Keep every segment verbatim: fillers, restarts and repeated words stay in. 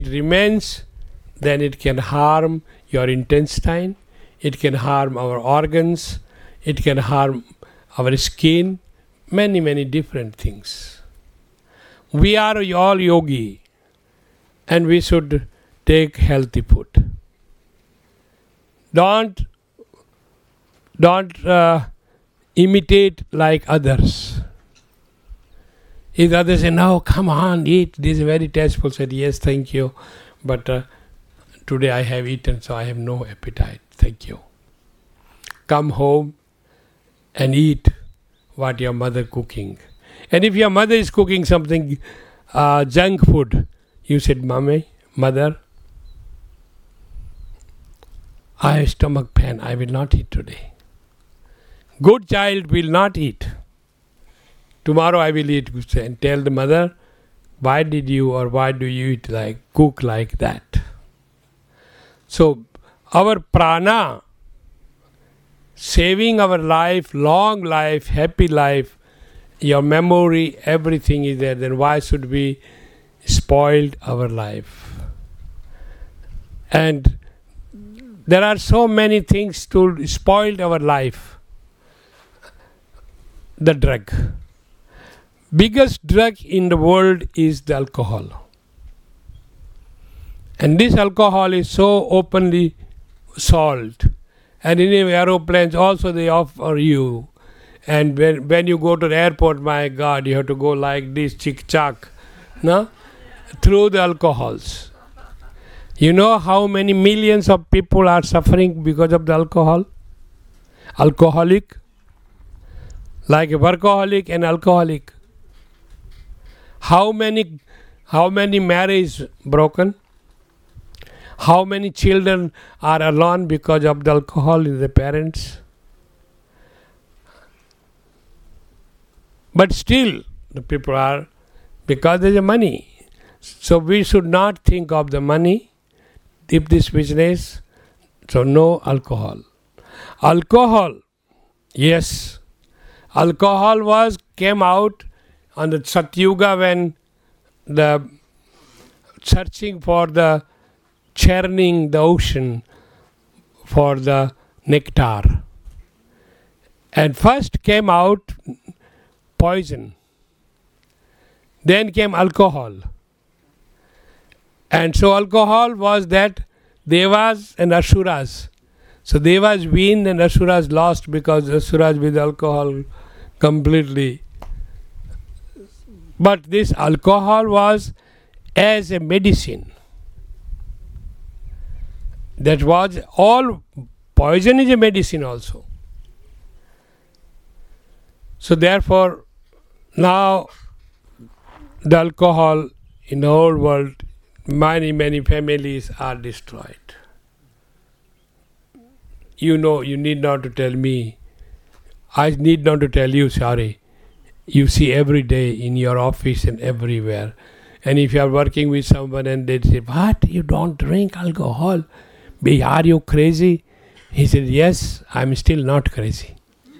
remains, then it can harm your intestine, it can harm our organs, it can harm our skin, many, many different things. We are all yogi and we should take healthy food. Don't, don't uh, imitate like others. If others say, no, come on, eat, this is very tasteful, said, yes, thank you, but uh, today I have eaten, so I have no appetite, thank you. Come home and eat what your mother cooking. And if your mother is cooking something uh, junk food, you said, Mommy, mother, I have stomach pain, I will not eat today. Good child will not eat. Tomorrow I will eat, and tell the mother, why did you or why do you eat like, cook like that? So, our prana, saving our life, long life, happy life, your memory, everything is there, then why should we spoil our life? And there are so many things to spoil our life. The drug. Biggest drug in the world is the alcohol. And this alcohol is so openly sold. And in aeroplanes also they offer you. And when, when you go to the airport, my God, you have to go like this, chick-chack, no? Through the alcohols. You know how many millions of people are suffering because of the alcohol? Alcoholic. Like a workaholic and alcoholic. How many, how many marriages broken? How many children are alone because of the alcohol in the parents? But still, the people are, because there is money. So we should not think of the money, if this business, so no alcohol. Alcohol, yes, alcohol was, came out on the Satyuga when the searching for the churning the ocean for the nectar. And first came out poison. Then came alcohol. And so alcohol was that Devas and Asuras. So Devas win and Asuras lost because Asuras with alcohol completely. But this alcohol was as a medicine. That was all, poison is a medicine also. So therefore, now the alcohol in the whole world, many, many families are destroyed. You know, you need not to tell me. I need not to tell you, sorry. You see every day in your office and everywhere. And if you are working with someone and they say, what, you don't drink alcohol? Are you crazy? He said, yes, I'm still not crazy.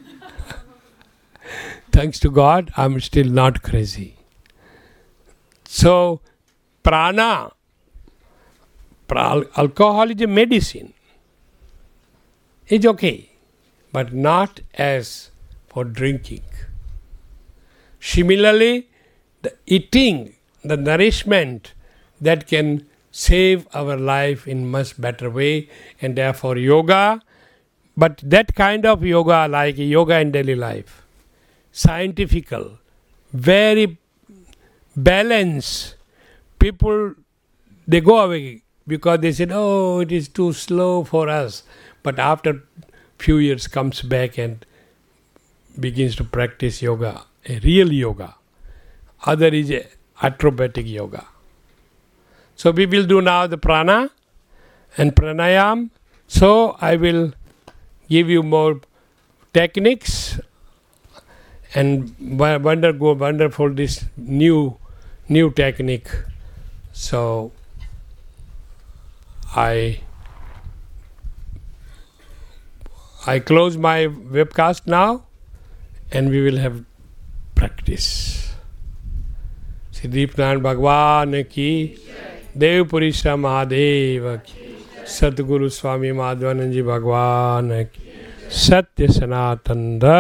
Thanks to God, I'm still not crazy. So, prana, pra- alcohol is a medicine. It's okay, but not as for drinking. Similarly, the eating, the nourishment that can save our life in much better way, and therefore yoga, but that kind of yoga like yoga in daily life, scientifical, very balanced. People, they go away because they said, oh, it is too slow for us. But after few years comes back and begins to practice yoga, a real yoga. Other is a acrobatic yoga. So we will do now the prana and pranayam. So I will give you more techniques and wonder go wonderful this new new technique. So I I close my webcast now and we will have practice. Siddhi Pran Bhagwan ki Deopuri Shri Mahadev की, सतगुरु स्वामी माधवानंद जी भगवान की, सत्य सनातन धर्म।